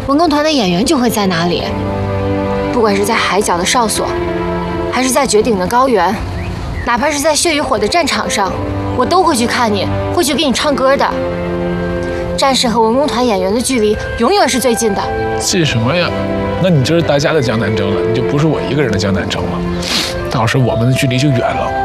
文工团的演员就会在哪里。不管是在海角的哨所，还是在绝顶的高原，哪怕是在血与火的战场上，我都会去看你，会去给你唱歌的。战士和文工团演员的距离永远是最近的。 近什么呀？那你这是大家的江南城了，你就不是我一个人的江南城了。到时我们的距离就远了。